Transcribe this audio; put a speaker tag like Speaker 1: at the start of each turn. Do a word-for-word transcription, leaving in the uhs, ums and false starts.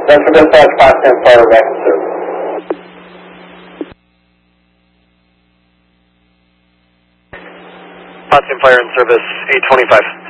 Speaker 1: Central Dispatch, Potsdam Fire back in service.
Speaker 2: Potsdam Fire in service, eight twenty-five.